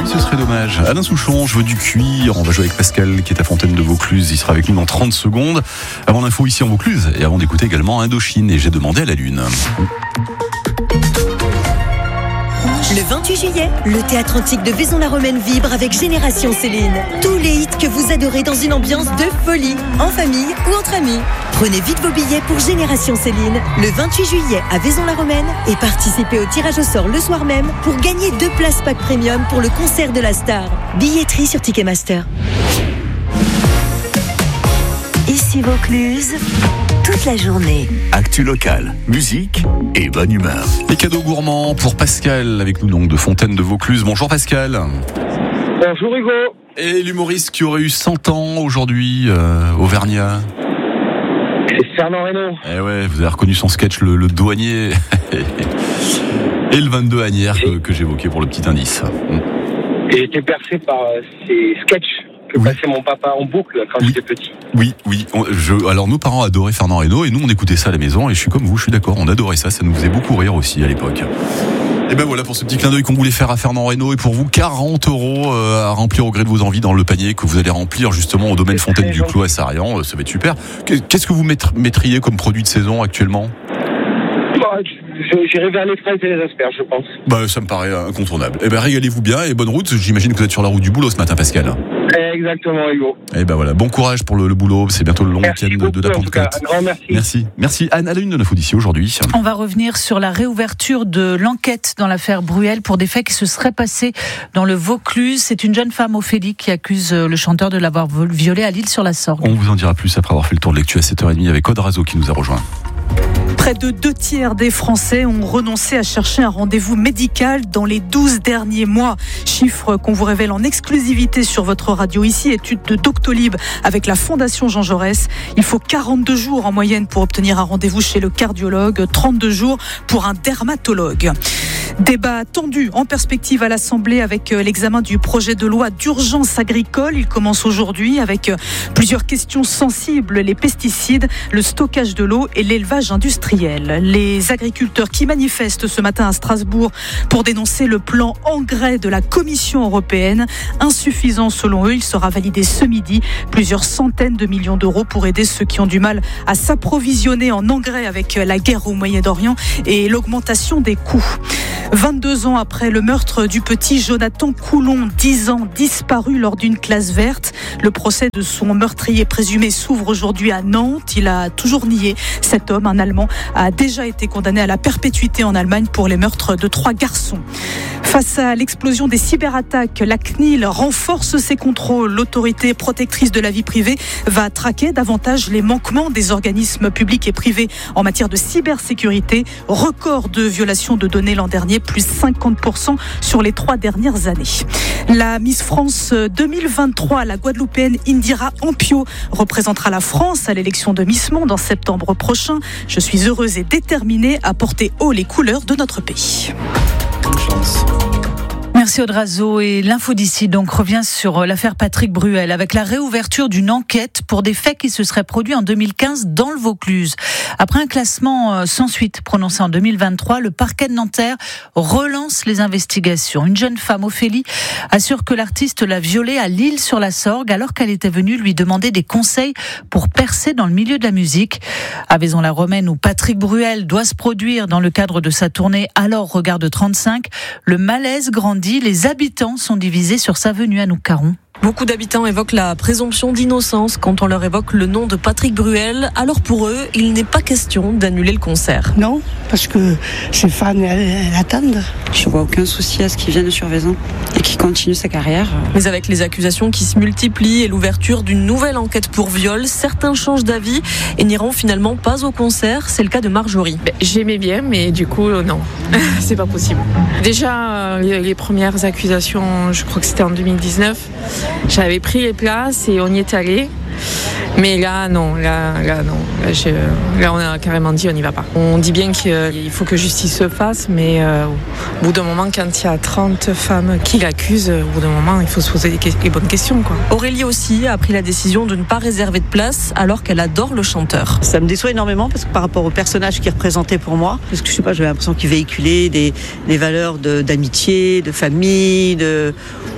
ce serait dommage. Alain Souchon, je veux du cuir. On va jouer avec Pascal qui est à Fontaine de Vaucluse. Il sera avec nous dans 30 secondes. Avant l'info ici en Vaucluse et avant d'écouter également Indochine et J'ai demandé à la Lune. Le 28 juillet, le théâtre antique de Vaison-la-Romaine vibre avec Génération Céline. Tous les hits que vous adorez dans une ambiance de folie, en famille ou entre amis. Prenez vite vos billets pour Génération Céline le 28 juillet à Vaison-la-Romaine et participez au tirage au sort le soir même pour gagner 2 places pack premium pour le concert de la star. Billetterie sur Ticketmaster. Ici Vaucluse, toute la journée. Actu locale, musique et bonne humeur. Les cadeaux gourmands pour Pascal, avec nous donc de Fontaine de Vaucluse. Bonjour Pascal. Bonjour Hugo. Et l'humoriste qui aurait eu 100 ans aujourd'hui, Auvergnat. C'est Fernand Reynaud. Eh ouais, vous avez reconnu son sketch, le douanier. Et le 22 Agnières que j'évoquais pour le petit indice. J'ai été bercé par ces sketchs que passait mon papa en boucle quand j'étais petit. Oui. Alors nos parents adoraient Fernand Reynaud et nous on écoutait ça à la maison et je suis comme vous, je suis d'accord, on adorait ça nous faisait beaucoup rire aussi à l'époque. Et ben voilà pour ce petit clin d'œil qu'on voulait faire à Fernand Reynaud et pour vous 40 € à remplir au gré de vos envies dans le panier que vous allez remplir justement au domaine Fontaine du Clos à Sarrian, ça va être super. Qu'est-ce que vous mettriez comme produit de saison actuellement ? J'irai vers les fraises et les asperges, je pense. Bah ça me paraît incontournable. Et ben régalez-vous bien et bonne route, j'imagine que vous êtes sur la route du boulot ce matin Pascal. Exactement Hugo. Et ben voilà, bon courage pour le boulot, c'est bientôt le long week-end de la Pentecôte. Un grand merci. Merci. Anne, à la une de l'info d'ici aujourd'hui. On va revenir sur la réouverture de l'enquête dans l'affaire Bruel pour des faits qui se seraient passés dans le Vaucluse. C'est une jeune femme, Ophélie, qui accuse le chanteur de l'avoir violée à l'Île-sur-la-Sorgue. On vous en dira plus après avoir fait le tour de l'actu à 7h30 avec Aude Razo qui nous a rejoint. Près de 2/3 des Français ont renoncé à chercher un rendez-vous médical dans les 12 derniers mois. Chiffre qu'on vous révèle en exclusivité sur votre radio ici, étude de Doctolib avec la Fondation Jean Jaurès. Il faut 42 jours en moyenne pour obtenir un rendez-vous chez le cardiologue, 32 jours pour un dermatologue. Débat tendu en perspective à l'Assemblée avec l'examen du projet de loi d'urgence agricole. Il commence aujourd'hui avec plusieurs questions sensibles, les pesticides, le stockage de l'eau et l'élevage industriel. Les agriculteurs qui manifestent ce matin à Strasbourg pour dénoncer le plan engrais de la Commission européenne. Insuffisant selon eux, il sera validé ce midi. Plusieurs centaines de millions d'euros pour aider ceux qui ont du mal à s'approvisionner en engrais avec la guerre au Moyen-Orient et l'augmentation des coûts. 22 ans après le meurtre du petit Jonathan Coulon, 10 ans disparu lors d'une classe verte. Le procès de son meurtrier présumé s'ouvre aujourd'hui à Nantes. Il a toujours nié. Cet homme, un Allemand, a déjà été condamné à la perpétuité en Allemagne pour les meurtres de 3 garçons. Face à l'explosion des cyberattaques, la CNIL renforce ses contrôles. L'autorité protectrice de la vie privée va traquer davantage les manquements des organismes publics et privés en matière de cybersécurité. Record de violation de données l'an dernier, plus 50% sur les 3 dernières années. La Miss France 2023, la Guadeloupéenne Indira Ampio, représentera la France à l'élection de Miss Monde en septembre prochain. Je suis heureuse et déterminée à porter haut les couleurs de notre pays. Bonne chance. Merci Aude Razo et l'info d'ici donc revient sur l'affaire Patrick Bruel avec la réouverture d'une enquête pour des faits qui se seraient produits en 2015 dans le Vaucluse. Après un classement sans suite prononcé en 2023, le parquet de Nanterre relance les investigations. Une jeune femme, Ophélie, assure que l'artiste l'a violée à l'Île-sur-la-Sorgue alors qu'elle était venue lui demander des conseils pour percer dans le milieu de la musique. À Vaison-la-Romaine où Patrick Bruel doit se produire dans le cadre de sa tournée Alors Regarde 35, le malaise grandit. Les habitants sont divisés sur sa venue à Noucaron. Beaucoup d'habitants évoquent la présomption d'innocence quand on leur évoque le nom de Patrick Bruel. Alors pour eux, il n'est pas question d'annuler le concert. Non, parce que ses fans elles attendent. Je vois aucun souci à ce qu'il vienne sur Vaison et qu'il continue sa carrière. Mais avec les accusations qui se multiplient et l'ouverture d'une nouvelle enquête pour viol, certains changent d'avis et n'iront finalement pas au concert. C'est le cas de Marjorie. J'aimais bien, mais du coup, non, c'est pas possible. Déjà, les premières accusations, je crois que c'était en 2019. J'avais pris les places et on y est allé. Mais là, non. Là, on a carrément dit on n'y va pas. On dit bien qu'il faut que justice se fasse, mais au bout d'un moment, quand il y a 30 femmes qui l'accusent, au bout d'un moment, il faut se poser les bonnes questions, quoi. Aurélie aussi a pris la décision de ne pas réserver de place alors qu'elle adore le chanteur. Ça me déçoit énormément parce que par rapport au personnage qu'il représentait pour moi, parce que je sais pas, j'avais l'impression qu'il véhiculait des valeurs d'amitié, de famille,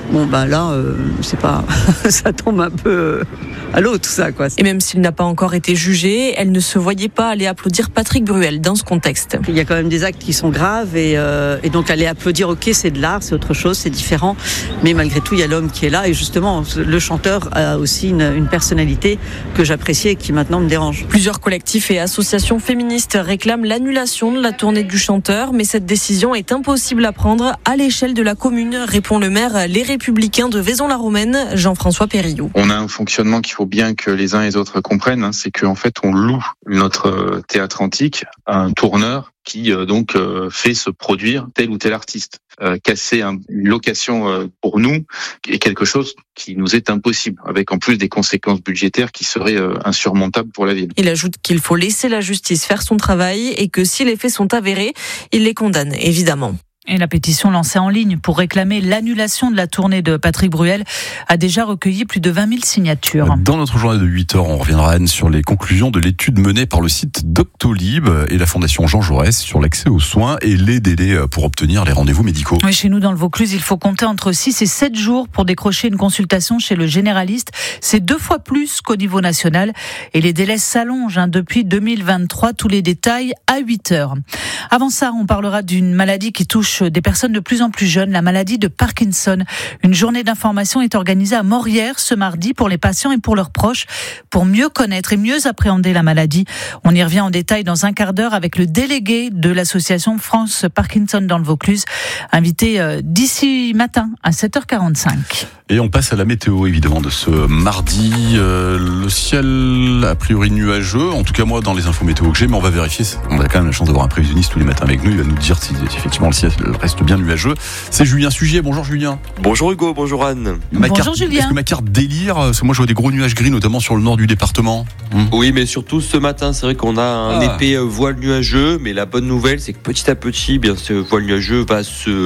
Bon, là, c'est pas, ça tombe un peu à l'eau tout ça, quoi. Et même s'il n'a pas encore été jugé, elle ne se voyait pas aller applaudir Patrick Bruel dans ce contexte. Il y a quand même des actes qui sont graves et donc aller applaudir, ok, c'est de l'art, c'est autre chose, c'est différent, mais malgré tout, il y a l'homme qui est là et justement, le chanteur a aussi une personnalité que j'apprécie et qui maintenant me dérange. Plusieurs collectifs et associations féministes réclament l'annulation de la tournée du chanteur, mais cette décision est impossible à prendre à l'échelle de la commune, répond le maire Les Républicains de Vaison-la-Romaine, Jean-François Périllot. On a un fonctionnement qu'il faut bien que les uns et les autres comprennent, c'est qu'en fait on loue notre théâtre antique à un tourneur qui fait se produire tel ou tel artiste. Casser une location pour nous est quelque chose qui nous est impossible, avec en plus des conséquences budgétaires qui seraient insurmontables pour la ville. Il ajoute qu'il faut laisser la justice faire son travail et que si les faits sont avérés, il les condamne, évidemment. Et la pétition lancée en ligne pour réclamer l'annulation de la tournée de Patrick Bruel a déjà recueilli plus de 20 000 signatures. Dans notre journée de 8h, on reviendra, Anne, sur les conclusions de l'étude menée par le site Doctolib et la Fondation Jean Jaurès sur l'accès aux soins et les délais pour obtenir les rendez-vous médicaux. Oui, chez nous, dans le Vaucluse, il faut compter entre 6 et 7 jours pour décrocher une consultation chez le généraliste. C'est 2 fois plus qu'au niveau national. Et les délais s'allongent depuis 2023. Tous les détails à 8h. Avant ça, on parlera d'une maladie qui touche des personnes de plus en plus jeunes, la maladie de Parkinson. Une journée d'information est organisée à Morières ce mardi pour les patients et pour leurs proches, pour mieux connaître et mieux appréhender la maladie. On y revient en détail dans un quart d'heure avec le délégué de l'association France Parkinson dans le Vaucluse, invité d'ici matin à 7h45. Et on passe à la météo, évidemment, de ce mardi. Le ciel, a priori, nuageux. En tout cas, moi, dans les infos météo que j'ai, mais on va vérifier. On a quand même la chance d'avoir un prévisionniste tous les matins avec nous. Il va nous dire si effectivement le ciel reste bien nuageux. C'est Julien Sugier. Bonjour Julien. Bonjour Hugo, bonjour Anne. Bonjour Julien. Est-ce que ma carte délire? Parce que moi, je vois des gros nuages gris, notamment sur le nord du département. Oui, mais surtout ce matin, c'est vrai qu'on a un épais voile nuageux. Mais la bonne nouvelle, c'est que petit à petit, bien, ce voile nuageux va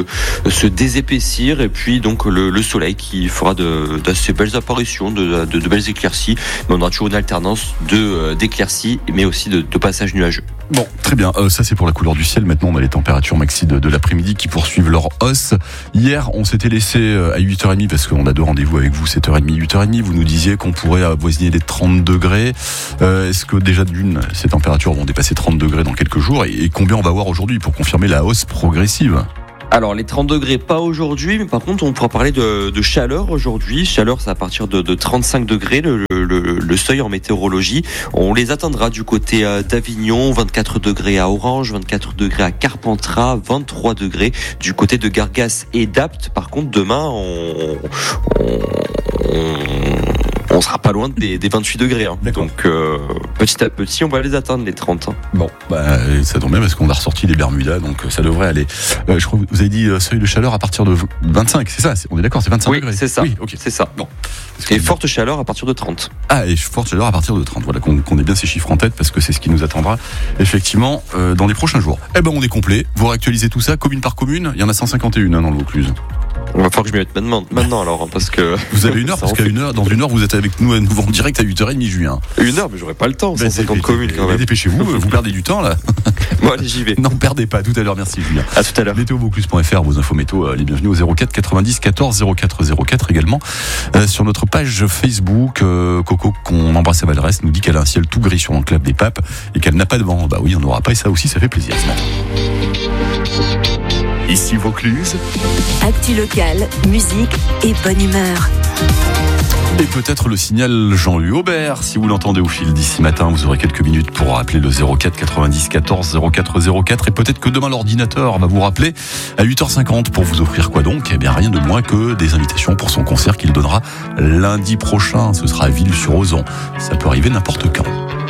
se désépaissir. Et puis, donc, le soleil qui fera d'assez belles apparitions, de belles éclaircies, mais on aura toujours une alternance d'éclaircies, mais aussi de passages nuageux. Bon, très bien, ça c'est pour la couleur du ciel. Maintenant on a les températures maxi de l'après-midi qui poursuivent leur hausse. Hier on s'était laissé à 8h30 parce qu'on a 2 rendez-vous avec vous, 7h30, 8h30. Vous nous disiez qu'on pourrait avoisiner les 30 degrés. Est-ce que déjà ces températures vont dépasser 30 degrés dans quelques jours, et combien on va voir aujourd'hui pour confirmer la hausse progressive? Alors les 30 degrés pas aujourd'hui, mais par contre on pourra parler de chaleur aujourd'hui. Chaleur, c'est à partir de 35 degrés le seuil en météorologie. On les atteindra du côté d'Avignon, 24 degrés à Orange, 24 degrés à Carpentras, 23 degrés du côté de Gargas et d'Apt. Par contre demain on sera pas loin des 28 degrés. Donc petit à petit, on va les atteindre les 30. Bon, ça tombe bien parce qu'on a ressorti les Bermudas, donc ça devrait aller. Je crois que vous avez dit seuil de chaleur à partir de 25, c'est ça? On est d'accord, c'est 25 degrés. Oui, c'est ça. Oui, ok. C'est ça. Bon. Et forte chaleur à partir de 30. Ah, et forte chaleur à partir de 30. Voilà, qu'on ait bien ces chiffres en tête parce que c'est ce qui nous attendra effectivement dans les prochains jours. Eh ben, on est complet. Vous réactualisez tout ça commune par commune. Il y en a 151 dans le Vaucluse. On va falloir que je m'y mette maintenant alors, parce que... Vous avez une heure, parce dans une heure, vous êtes avec nous à nouveau en direct à 8h30, Julien. Une heure, mais j'aurai pas le temps, 150 communes quand même. Dépêchez-vous, vous perdez du temps là. Bon, allez, j'y vais. N'en perdez pas, tout à l'heure, merci Julien. À tout à l'heure. Météovaucluse.fr, vos infos météo, les bienvenus au 04 90 14 04 04 également. Sur notre page Facebook, Coco, qu'on embrasse à Valresse, nous dit qu'elle a un ciel tout gris sur l'enclave des Papes et qu'elle n'a pas de vent. Bah oui, on n'aura pas, et ça aussi, ça fait plaisir ce matin. Ici Vaucluse. Actu local, musique et bonne humeur. Et peut-être le signal Jean-Louis Aubert, si vous l'entendez au fil d'ici matin, vous aurez quelques minutes pour appeler le 04 90 14 04 04, et peut-être que demain l'ordinateur va vous rappeler à 8h50 pour vous offrir quoi donc? Eh bien rien de moins que des invitations pour son concert qu'il donnera lundi prochain. Ce sera à Ville-sur-Ozon. Ça peut arriver n'importe quand.